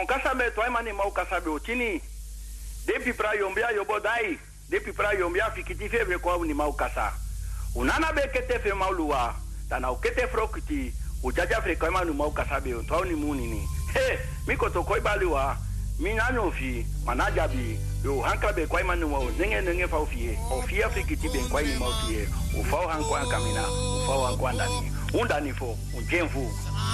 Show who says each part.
Speaker 1: on kasabe to mani mau kasabe otini depi pra yombia yobodai depi pra yombia fikiti febre ko ni mau kasa unana be kete fe maulua tana ukete frokiti ujaja fre ko manu mau kasabe to ni munini he miko to ko baliwa minano fi manajabi yo hanklabe ko manu mo nenge fa ofie ofia fikiti ben ko ni mau fie o fa hankwa kamina o fa hankwa ndani undani fo unjemfu